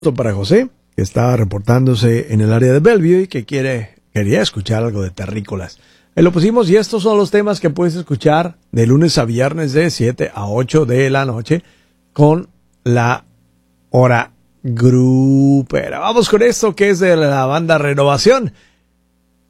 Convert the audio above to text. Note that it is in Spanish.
Para José, que está reportándose en el área de Bellevue y que quería escuchar algo de terrícolas. Ahí lo pusimos y estos son los temas que puedes escuchar de lunes a viernes de 7 a 8 de la noche con la hora grupera. Vamos con esto que es de la banda Renovación